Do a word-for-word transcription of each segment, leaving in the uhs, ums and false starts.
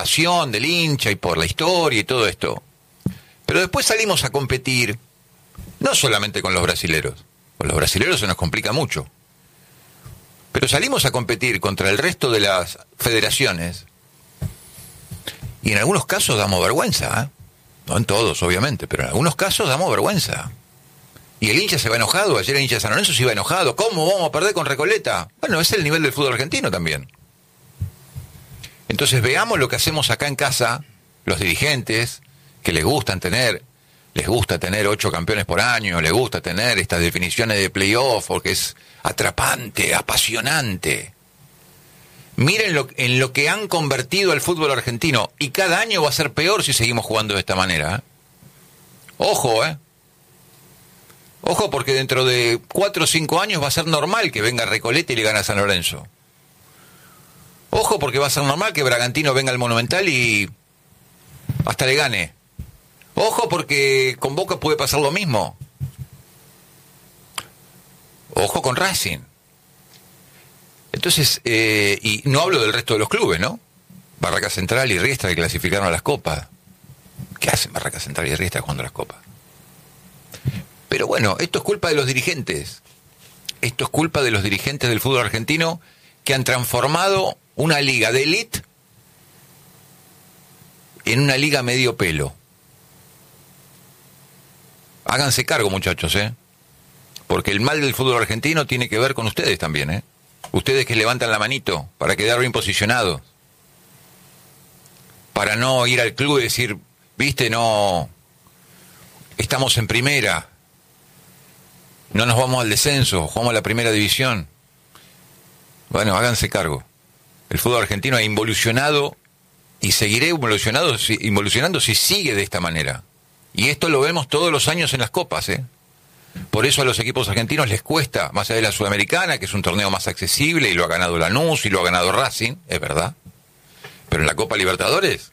pasión del hincha y por la historia y todo esto. Pero después salimos a competir, no solamente con los brasileros, con los brasileros se nos complica mucho, pero salimos a competir contra el resto de las federaciones y en algunos casos damos vergüenza, ¿eh? No en todos, obviamente, pero en algunos casos damos vergüenza. Y el hincha se va enojado, ayer el hincha de San Lorenzo se iba enojado. ¿Cómo vamos a perder con Recoleta? Bueno, es el nivel del fútbol argentino también. Entonces veamos lo que hacemos acá en casa, los dirigentes, que les gustan tener, les gusta tener ocho campeones por año, les gusta tener estas definiciones de playoff, porque es atrapante, apasionante. Miren lo, en lo que han convertido el fútbol argentino, y cada año va a ser peor si seguimos jugando de esta manera, ¿eh? Ojo, ¿eh? Ojo, porque dentro de cuatro o cinco años va a ser normal que venga Recoleta y le gane a San Lorenzo. Ojo, porque va a ser normal que Bragantino venga al Monumental y hasta le gane. Ojo, porque con Boca puede pasar lo mismo. Ojo con Racing. Entonces, eh, y no hablo del resto de los clubes, ¿no? Barraca Central y Riestra que clasificaron a las copas. ¿Qué hacen Barraca Central y Riestra jugando a las copas? Pero bueno, esto es culpa de los dirigentes. Esto es culpa de los dirigentes del fútbol argentino que han transformado una liga de élite en una liga medio pelo. Háganse cargo, muchachos, ¿eh? Porque el mal del fútbol argentino tiene que ver con ustedes también, ¿eh? Ustedes que levantan la manito para quedar bien posicionados. Para no ir al club y decir, viste, no, estamos en primera, no nos vamos al descenso, jugamos a la primera división. Bueno, háganse cargo. El fútbol argentino ha involucionado y seguirá involucionado, involucionando si sigue de esta manera. Y esto lo vemos todos los años en las copas, ¿eh? Por eso a los equipos argentinos les cuesta, más allá de la Sudamericana, que es un torneo más accesible, y lo ha ganado Lanús y lo ha ganado Racing, es verdad. Pero en la Copa Libertadores,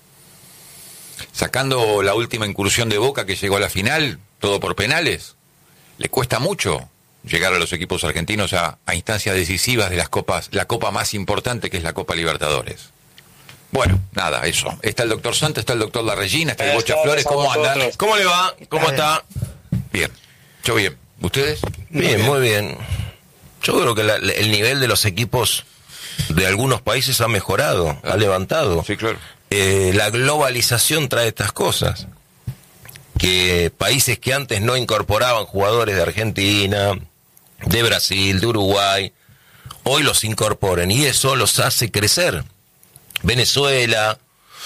sacando la última incursión de Boca que llegó a la final, todo por penales, le cuesta mucho llegar a los equipos argentinos a, a instancias decisivas de las copas, la copa más importante que es la Copa Libertadores. Bueno, nada, eso. Está el doctor Santos, está el doctor La Regina, está el Bocha Flores. ¿Cómo andan? ¿Cómo le va? ¿Cómo está? Bien. Yo bien. ¿Ustedes? Bien, muy bien. Yo creo que la, el nivel de los equipos de algunos países ha mejorado, ah, ha levantado. Sí, claro. Eh, la globalización trae estas cosas. Que países que antes no incorporaban jugadores de Argentina, de Brasil, de Uruguay, hoy los incorporan y eso los hace crecer. Venezuela,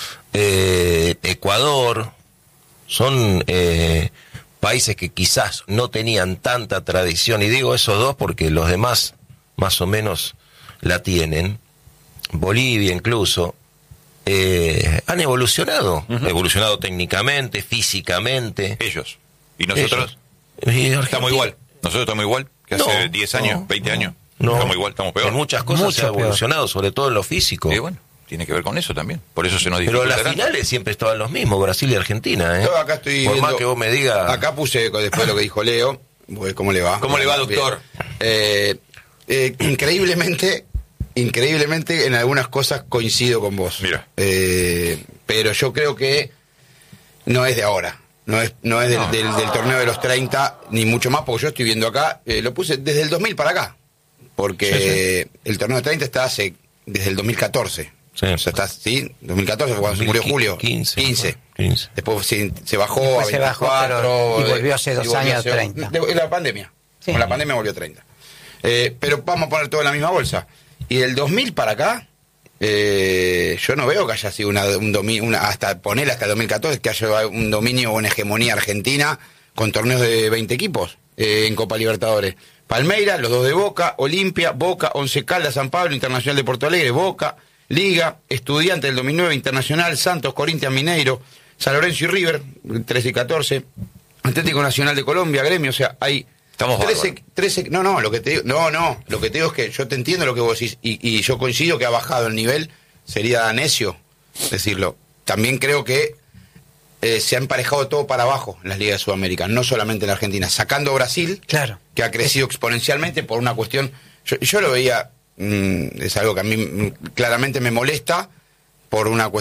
eh, Ecuador, son eh, países que quizás no tenían tanta tradición, y digo esos dos porque los demás más o menos la tienen, Bolivia incluso, eh, han evolucionado, uh-huh. evolucionado técnicamente, físicamente. Ellos. ¿Y nosotros? Ellos. Y estamos igual. Nosotros estamos igual que hace no, diez años, no, veinte no, años. No. Estamos igual, estamos peor. En muchas cosas Mucho se ha evolucionado, peor. Sobre todo en lo físico. Y bueno, tiene que ver con eso también. Por eso se nos dificulta. Pero las tanto. Finales siempre estaban los mismos, Brasil y Argentina, ¿eh? Yo acá estoy Por viendo, más que vos me digas. Acá puse, después de lo que dijo Leo, ¿cómo le va? ¿Cómo le va, doctor? Eh, eh, increíblemente, increíblemente en algunas cosas coincido con vos. Mira. Eh, pero yo creo que no es de ahora. No es, no es del, no. Del, del torneo de los treinta, ni mucho más, porque yo estoy viendo acá, eh, lo puse desde el dos mil para acá. Porque sí, sí. el torneo de treinta está hace desde el dos mil catorce. Sí. O sea, está, ¿sí? dos mil catorce fue cuando se murió Julio. quince. quince. quince. Después se, se bajó Después a veinticuatro. se bajó, pero, y volvió hace dos volvió años hace, treinta. De, la pandemia. Sí. Con la pandemia volvió a treinta. Eh, pero vamos a poner todo en la misma bolsa. Y del dos mil para acá, eh, yo no veo que haya sido una, un dominio, una, hasta poner hasta el dos mil catorce, que haya un dominio o una hegemonía argentina con torneos de veinte equipos eh, en Copa Libertadores. Palmeiras, los dos de Boca, Olimpia, Boca, Once Caldas, San Pablo, Internacional de Porto Alegre, Boca, Liga, Estudiantes del dos mil nueve, Internacional, Santos, Corinthians, Mineiro, San Lorenzo y River, trece y catorce, Atlético Nacional de Colombia, Gremio, o sea, hay Estamos trece, trece, no, no, lo que te digo, no, no, lo que te digo es que yo te entiendo lo que vos decís y, y yo coincido que ha bajado el nivel, sería necio decirlo. También creo que eh, se ha emparejado todo para abajo en las ligas de Sudamérica, no solamente en la Argentina, sacando Brasil, claro, que ha crecido exponencialmente por una cuestión, yo, yo lo veía, mmm, es algo que a mí mmm, claramente me molesta por una cuestión